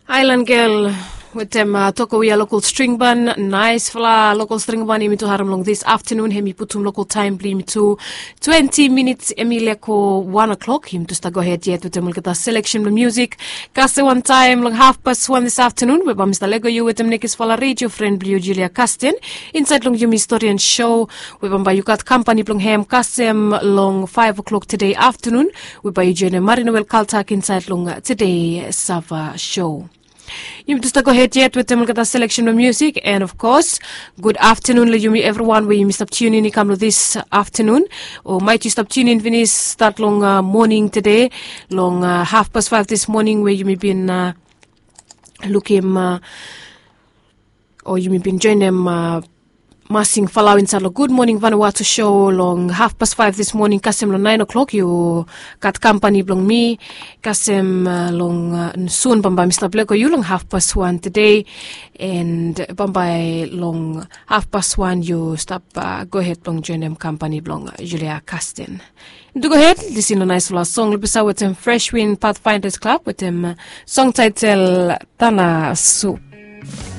Island Girl with them Tokoia local string band, nice fla local string band imi to haram long this afternoon hemi putum local time blim to 20 minutes emilia ko 1 o'clock him to start go ahead yet with them look at the selection of music cast one time long 1:30 this afternoon with Mr. Lego you with them Nikis Fala radio friend Blue Julia Castin inside long Yumi Historian show with you got company long ham Kasem long 5 o'clock today afternoon with by Eugene Marinowel Kaltak inside long today Sava show. You just go ahead yet with them the selection of music, and of course, good afternoon, Yumi everyone. Where you stop tuning in, come this afternoon, or might you stop tuning in? Finish start long morning today, long 5:30 this morning, where you may been looking, or you may been joining them. Masing follow inside good morning Vanuatu show long 5:30 this morning kasem long 9 o'clock you got company long me kasem long soon bamba Mr. Bleko you long 1:30 today and bamba long 1:30 you stop go ahead long join them company long Julia Castin. Do go ahead listen a nice last song lipisa with them Fresh Wind Pathfinders Club with them song title Tana Soup.